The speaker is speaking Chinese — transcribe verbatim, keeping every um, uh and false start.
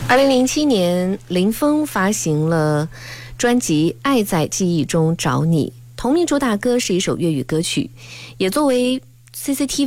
二零零七年，林峰发行了专辑《爱在记忆中找你》，同名主打歌是一首粤语歌曲，也作为 C C T V